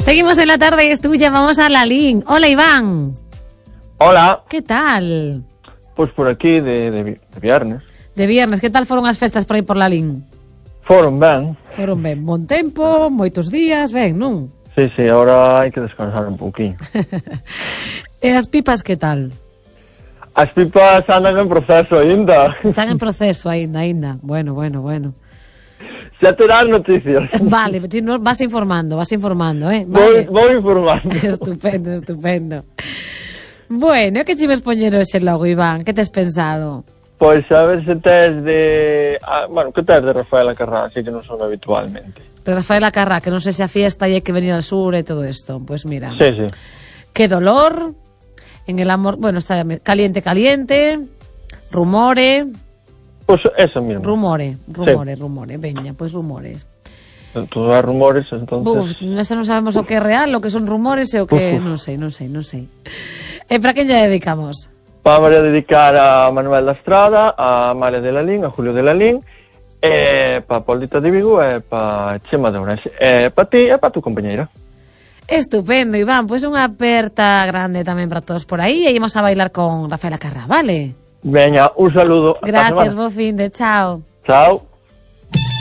Seguimos en la tarde y es tuya, vamos a Lalín. Hola, Iván. Hola. ¿Qué tal? Pois por aquí de viernes. De viernes, que tal foron as festas por aí por Lalín? Foron ben. Foron ben, bon tempo, moitos días, ben, non? Sí, ahora hai que descansar un pouquinho. E as pipas que tal? As pipas andan en proceso aínda. Están en proceso aínda. Bueno. Xa terás noticias. Vale, ti vas informando, Vale. Vou informando. Estupendo. Bueno, que chives poñer hoxe logo, Iván? Que tes pensado? Pois a ver se tes de... que tes de Rafaela Carrá, así que non son habitualmente. De Rafaela Carrá, que non sei se a fiesta e hai que venir al sur e todo isto. Pois mira. Sí. Qué dolor, en el amor... Bueno, está caliente, rumore... Pois eso mismo. Rumore, veña, pois rumores. Todos os rumores, entonces... Nesa non sabemos o que é real, o que son rumores e o que... Non sei. E para quen lle dedicamos? Vamos a dedicar a Manuel da Estrada, a María de Lalín, a Julio de Lalín, para Paulita de Vigo e para Chema de Ourense, para ti e para tu compañeira. Estupendo, Iván, pois unha aperta grande tamén para todos por aí e ímos a bailar con Rafaela Carrá, vale? Veña, un saludo. Gracias, bo fin de, chao. Chao.